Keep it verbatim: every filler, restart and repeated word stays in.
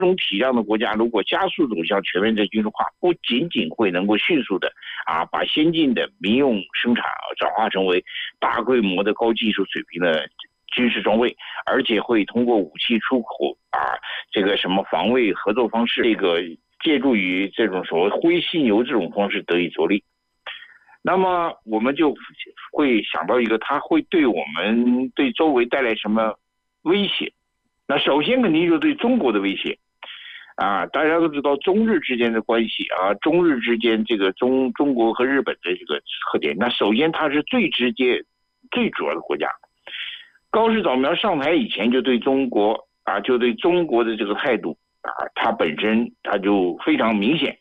这种体量的国家，如果加速走向全面的军事化，不仅仅会能够迅速的啊把先进的民用生产转化成为大规模的高技术水平的军事装备，而且会通过武器出口啊这个什么防卫合作方式，这个借助于这种所谓灰犀牛这种方式得以着力。那么我们就会想到一个，它会对我们对周围带来什么威胁？那首先肯定就是对中国的威胁。啊，大家都知道中日之间的关系啊，中日之间这个中中国和日本的这个特点。那首先它是最直接、最主要的国家。高市早苗上台以前就对中国啊，就对中国的这个态度啊，它本身它就非常明显。